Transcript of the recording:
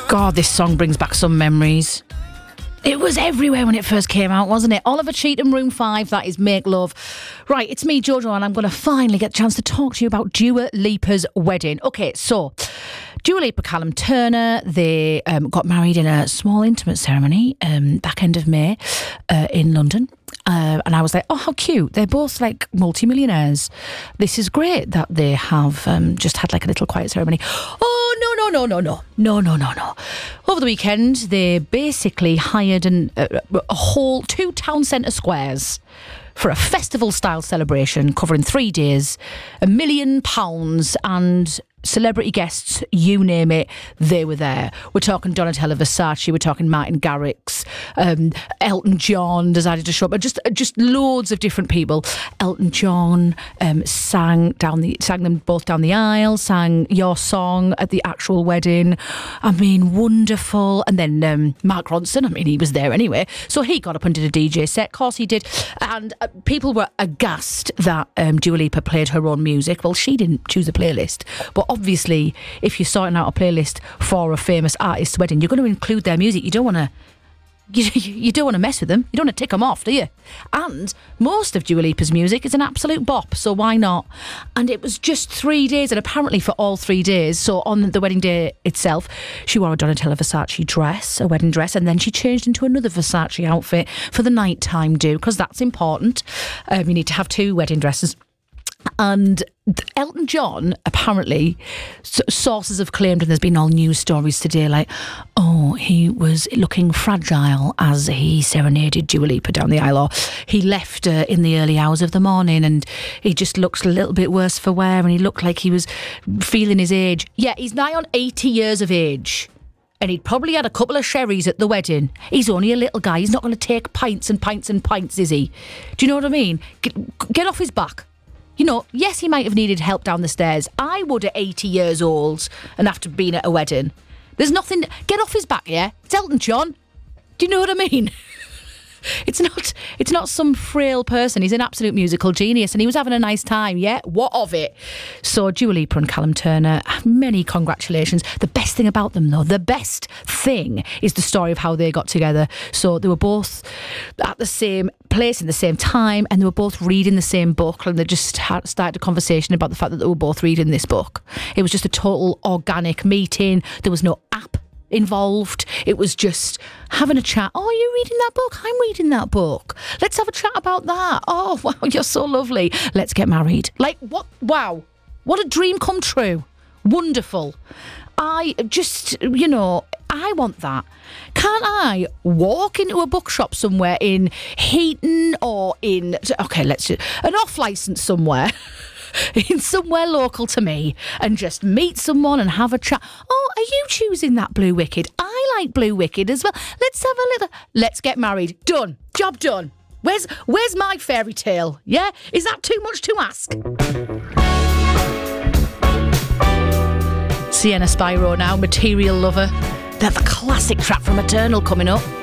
God, this song brings back some memories. It was everywhere when it first came out, wasn't it? Oliver Cheatham, Room 5, that is Make Love. Right, it's me, Jojo, and I'm going to finally get a chance to talk to you about Dua Lipa's wedding. Okay, so Dua Lipa, Callum Turner, they got married in a small intimate ceremony back end of May in London. And I was like, oh, how cute. They're both like multimillionaires. This is great that they have just had like a little quiet ceremony. Oh, no. Over the weekend, they basically hired a whole 2 town centre squares for a festival-style celebration covering 3 days, £1 million, and celebrity guests, you name it, they were there. We're talking Donatella Versace, we're talking Martin Garrix, Elton John decided to show up, just loads of different people. Elton John sang them both down the aisle, sang Your Song at the actual wedding. I mean, wonderful. And then Mark Ronson, I mean, he was there anyway, so he got up and did a DJ set. Of course he did. And people were aghast that Dua Lipa played her own music. Well, she didn't choose a playlist, but obviously, if you're sorting out a playlist for a famous artist's wedding, you're going to include their music. You don't want to. You don't want to mess with them. You don't want to tick them off, do you? And most of Dua Lipa's music is an absolute bop, so why not? And it was just 3 days, and apparently for all 3 days, so on the wedding day itself, she wore a Donatella Versace dress, a wedding dress, and then she changed into another Versace outfit for the nighttime do, because that's important. You need to have 2 wedding dresses. And Elton John, apparently, sources have claimed, and there's been all news stories today, like, oh, he was looking fragile as he serenaded Dua Lipa down the aisle, or he left in the early hours of the morning and he just looks a little bit worse for wear, and he looked like he was feeling his age. Yeah, he's nigh on 80 years of age. And he'd probably had a couple of sherries at the wedding. He's only a little guy. He's not going to take pints and pints and pints, is he? Do you know what I mean? Get off his back. You know, yes, he might have needed help down the stairs. I would at 80 years old and after being at a wedding. There's nothing... Get off his back, yeah? It's Elton John. Do you know what I mean? It's not some frail person. He's an absolute musical genius, and he was having a nice time, yeah? What of it? So Dua Lipa and Callum Turner, many congratulations. The best thing about them, though, the best thing is the story of how they got together. So they were both at the same place in the same time, and they were both reading the same book, and they just started a conversation about the fact that they were both reading this book. It was just a total organic meeting. There was no app involved. It was just having a chat. Oh, are you reading that book? I'm reading that book. Let's have a chat about that. Oh, wow, you're so lovely. Let's get married. Like, what? Wow. What a dream come true. Wonderful. I just, I want that. Can't I walk into a bookshop somewhere in Heaton or an off licence somewhere, in somewhere local to me, and just meet someone and have a chat? Oh, are you choosing that Blue Wicked? I like Blue Wicked as well. Let's get married. Done. Job done. Where's my fairy tale? Yeah? Is that too much to ask? Sienna Spyro now, Material Lover. That's a classic track from Eternal coming up.